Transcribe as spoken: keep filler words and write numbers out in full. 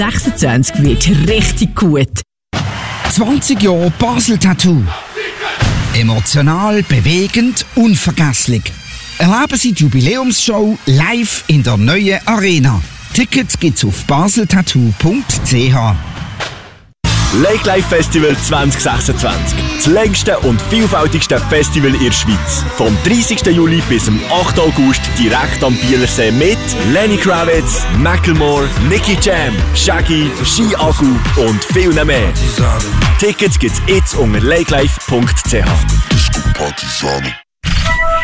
sechsundzwanzig wird richtig gut. zwanzig Jahre Basel Tattoo. Emotional, bewegend, unvergesslich. Erleben Sie die Jubiläumsshow live in der neuen Arena. Tickets gibt's auf baseltattoo punkt c h. Lake Life Festival zwanzig sechsundzwanzig. Das längste und vielfältigste Festival in der Schweiz. Vom dreißigsten Juli bis zum achten August direkt am Bielersee mit Lenny Kravitz, Macklemore, Nicky Jam, Shaggy, Ski Agu und viel mehr. Tickets gibt's jetzt unter lakelife punkt c h.